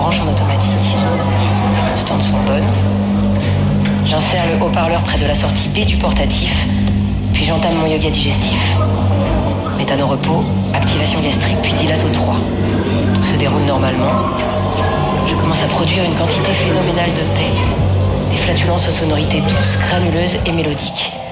branche en automatique. Les constantes sont bonnes. J'insère le haut-parleur près de la sortie B du portatif, puis j'entame mon yoga digestif. Méthane au repos, activation gastrique, puis dilato 3. Tout se déroule normalement. Je commence à produire une quantité phénoménale de paix. Des flatulences aux sonorités douces, granuleuses et mélodiques.